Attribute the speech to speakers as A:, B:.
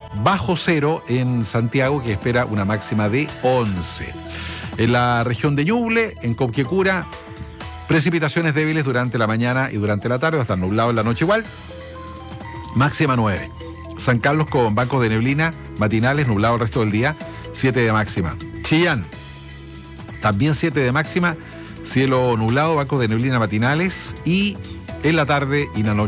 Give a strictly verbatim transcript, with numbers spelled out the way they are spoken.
A: bajo cero en Santiago, que espera una máxima de once. En la región de Ñuble, en Copquecura, precipitaciones débiles durante la mañana y durante la tarde, va a estar nublado en la noche igual, máxima nueve. San Carlos con bancos de neblina matinales, nublado el resto del día, siete de máxima. Chillán, también siete de máxima, cielo nublado, bancos de neblina matinales y en la tarde y la noche